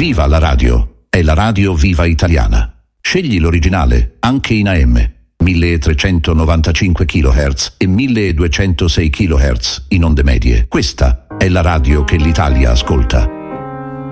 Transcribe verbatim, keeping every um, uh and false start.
Viva la radio! È la radio viva italiana. Scegli l'originale, anche in A M, milletrecentonovantacinque chilohertz e milleduecentosei chilohertz in onde medie. Questa è la radio che l'Italia ascolta.